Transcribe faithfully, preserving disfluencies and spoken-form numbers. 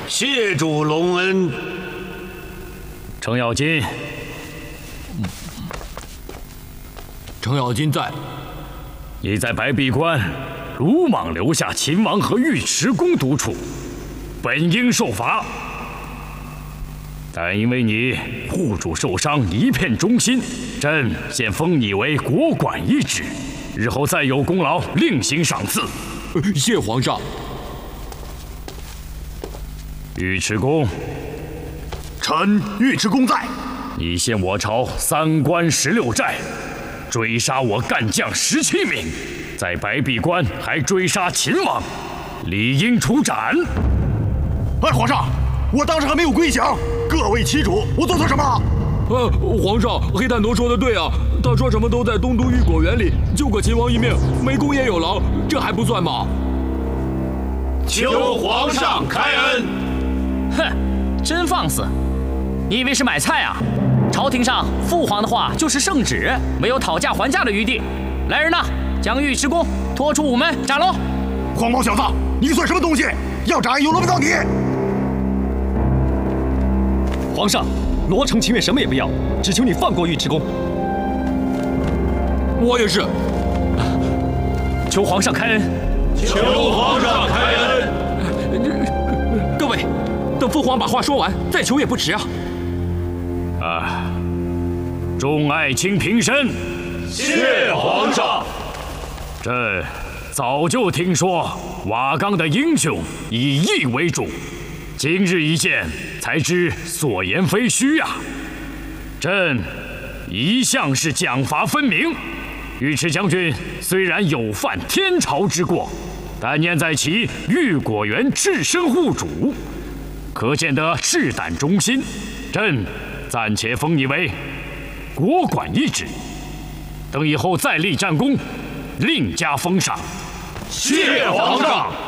谢主隆恩。 程咬金， 程咬金在。 你在白壁关鲁莽留下秦王和尉迟恭独处，本应受罚。但因为你护主受伤，一片忠心，朕现封你为国管一职，日后再有功劳，另行赏赐。 谢皇上。 尉迟恭， 臣尉迟恭在。 你陷我朝三关十六寨，追杀我干将十七名，在白壁关还追杀秦王，理应处斩。 哎，皇上，我当时还没有归降，各为其主，我做错什么了？ 呃，皇上，黑炭奴说的对啊，他说什么都在东都御果园里救过秦王一命，没功也有劳，这还不算吗？ 求皇上开恩。 哼，真放肆！你以为是买菜啊？朝廷上父皇的话就是圣旨，没有讨价还价的余地。来人呐，将尉迟恭拖出午门斩喽！ 黄毛小子，你算什么东西？要斩又轮不到你！ 皇上，罗成情愿什么也不要，只求你放过尉迟恭。 我也是。 求皇上开恩！ 求皇上开恩！ 各位，等父皇把话说完，再求也不迟啊。 啊！众爱卿平身。 谢皇上。 朕早就听说瓦岗的英雄以义为主，今日一见，才知所言非虚啊！朕一向是奖罚分明。尉迟将军虽然有犯天朝之过，但念在其御果园置身护主，可见得赤胆忠心。朕暂且封你为国管一职，等以后再立战功，另加封赏。 谢皇上。